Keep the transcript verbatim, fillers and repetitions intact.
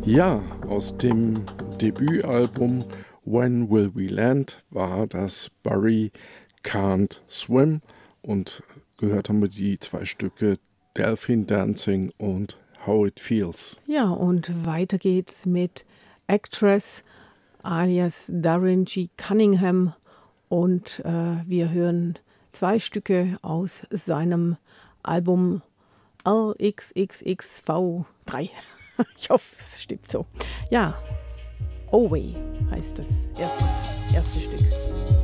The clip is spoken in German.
Ja, aus dem Debütalbum When Will We Land war das Barry Can't Swim und gehört haben wir die zwei Stücke Delphine Dancing und How It Feels. Ja, und weiter geht's mit Actress alias Darren G. Cunningham und äh, wir hören zwei Stücke aus seinem Album L X X X V drei. Ich hoffe, es stimmt so. Ja, Away heißt das erste, erste Stück.